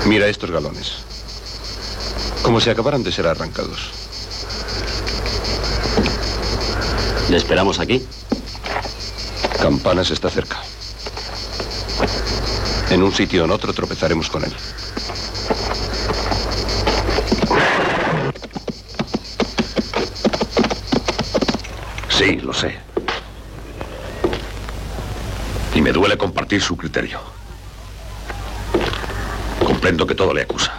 Mira estos galones. Como si acabaran de ser arrancados. ¿Le esperamos aquí? Campanas está cerca. En un sitio o en otro tropezaremos con él. Sí, lo sé. Y me duele compartir su criterio. Comprendo que todo le acusa.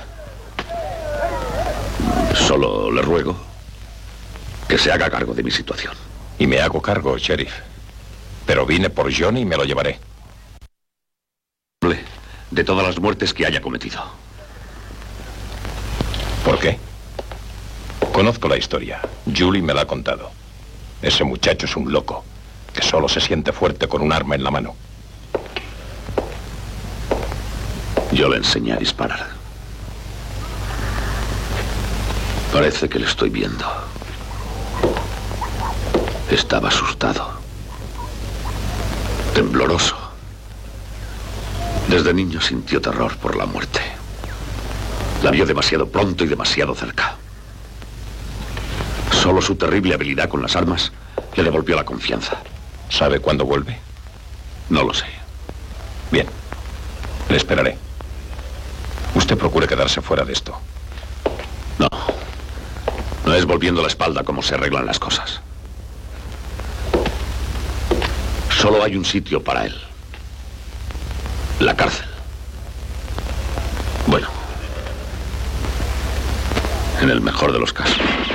Solo le ruego que se haga cargo de mi situación. Y me hago cargo, sheriff. Pero vine por Johnny y me lo llevaré. De todas las muertes que haya cometido. ¿Por qué? Conozco la historia. Julie me la ha contado. Ese muchacho es un loco, que solo se siente fuerte con un arma en la mano. Yo le enseñé a disparar. Parece que le estoy viendo. Estaba asustado. Tembloroso. Desde niño sintió terror por la muerte. La vio demasiado pronto y demasiado cerca. Solo su terrible habilidad con las armas le devolvió la confianza. ¿Sabe cuándo vuelve? No lo sé. Bien, le esperaré. Usted procure quedarse fuera de esto. No. No es volviendo la espalda como se arreglan las cosas. Solo hay un sitio para él. La cárcel. Bueno. En el mejor de los casos.